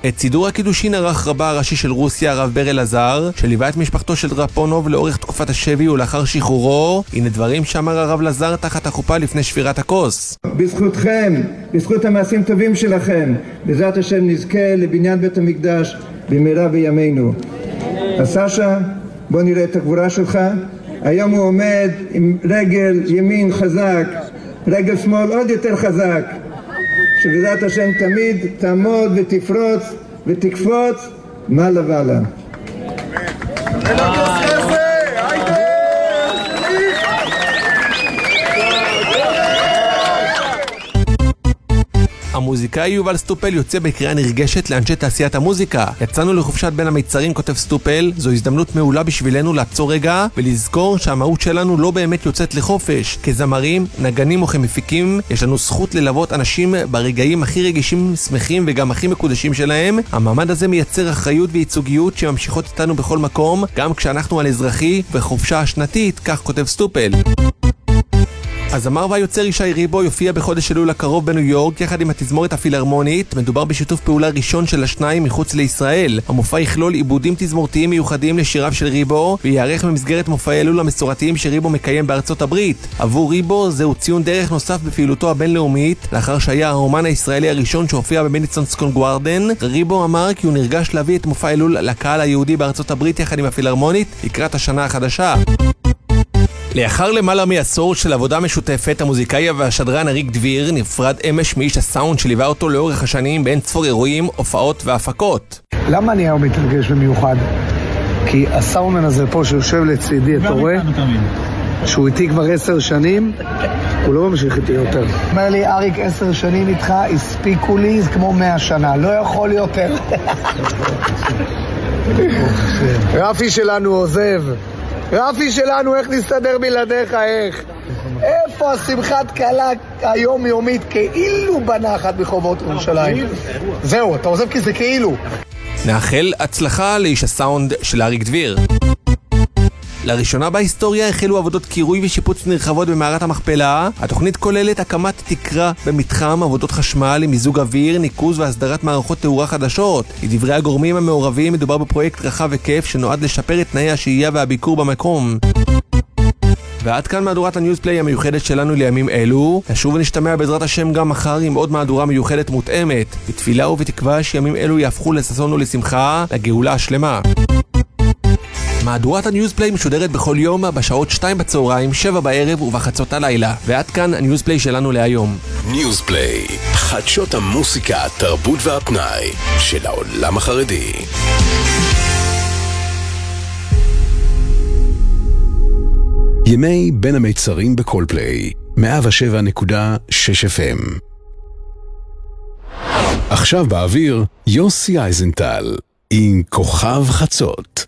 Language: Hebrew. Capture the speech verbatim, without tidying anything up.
את סידור הקידושין ערך רבה הראשי של רוסיה, הרב בר אלעזר, שליווה את משפחתו של דרפונוב לאורך תקופת השבי ולאחר שחרורו. הנה דברים שאמר הרב אלעזר תחת החופה לפני שבירת הכוס. בזכותכם, בזכות המעשים טובים שלכם, בעזרת השם נזכה לבניין בית המקדש במהרה בימינו. אז סשה, בוא נראה את הגבורה שלך. היום הוא עומד עם רגל ימין חזק, רגל שמאל עוד יותר חזק, שבעזרת השם תמיד תעמוד ותפרוץ ותקפוץ מעלה ועלה. המוזיקאי יובל סטופל יוצא בקריאה נרגשת לאנשי תעשיית המוזיקה. יצאנו לחופשת בין המיצרים, כותב סטופל, זו הזדמנות מעולה בשבילנו לעצור רגע ולזכור שהמהות שלנו לא באמת יוצאת לחופש. כזמרים, נגנים או כמפיקים, יש לנו זכות ללוות אנשים ברגעים הכי רגישים, שמחים וגם הכי מקודשים שלהם. המעמד הזה מייצר אחריות וייצוגיות שממשיכות איתנו בכל מקום, גם כשאנחנו על אזרחי וחופשה השנתית, כך כותב סטופל. הזמר והיוצר ישי ריבו יופיע בחודש אלול הקרוב בניו יורק יחד עם התזמורת הפילהרמונית. מדובר בשיתוף פעולה ראשון של השניים מחוץ לישראל. המופע יכלול עיבודים תזמורתיים מיוחדים לשיריו של ריבו ויערך במסגרת מופעי אלול המסורתיים שריבו מקיים בארצות הברית. עבור ריבו זהו ציון דרך נוסף בפעילותו הבינלאומית, לאחר שהיה האומן הישראלי הראשון שהופיע במדיסון סקוור גארדן. ריבו אמר כי הוא נרגש להביא את מופע אלול לקהל היהודי בארצות הברית יחד עם הפילהרמונית לקראת השנה החדשה. לאחר למעלה מעשור של עבודה משותפת, המוזיקאי והשדרן אריק דביר נפרד אמש מאיש הסאונד שליווה אותו לאורך השנים בין צפור אירועים, הופעות והפקות. למה אני היום מתרגש במיוחד? כי הסאונדמן הזה פה שיושב לצידי, אתה רואה? שהוא איתי כבר עשר שנים, הוא לא ממשיך איתי יותר. אומר לי, אריק, עשר שנים איתך, הספיקו לי, זה כמו מאה שנה, לא יכול יותר. רפי שלנו עוזב. רפי שלנו, איך נסתדר בלעדיך, איך? איפה השמחת קלה היומיומית כאילו בנחת בחובות ירושלים? זהו, אתה עוזב כי זה כאילו. נאחל הצלחה לאיש הסאונד של אריק דביר. לראשונה בהיסטוריה החלו עבודות קירוי ושיפוץ נרחבות במערת המכפלה. התוכנית כוללת הקמת תקרה במתחם, עבודות חשמל עם מיזוג אוויר, ניקוז והסדרת מערכות תאורה חדשות. לדברי הגורמים המעורבים מדובר בפרויקט רחב היקף שנועד לשפר את תנאי השהייה והביקור במקום. ועד כאן מהדורת הניוזפליי המיוחדת שלנו לימים אלו. נשוב ונשתמע בעזרת השם גם מחר עם עוד מהדורה מיוחדת מותאמת, בתפילה ובתקווה שימים אלו יהפכו לששון ולשמחה, לגאולה השלמה. מהדורת הניוזפליי משודרת בכל יום בשעות שתיים בצהריים, שבע בערב ובחצות הלילה. ועד כאן הניוזפליי שלנו להיום. ניוזפליי, חדשות המוסיקה, התרבות והפנאי של העולם החרדי. ימי בין המיצרים בכל פליי, מאה ושבע נקודה שש אף אם. עכשיו באוויר, יוסי אייזנטל עם כוכב חצות.